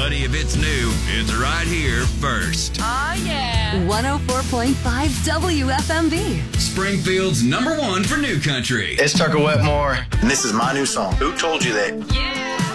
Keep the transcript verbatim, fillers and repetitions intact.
Buddy, if it's new, it's right here first. Oh, yeah. one oh four point five W F M B. Springfield's number one for new country. It's Tucker Wetmore, and this is my new song, Who Told You That? Yeah.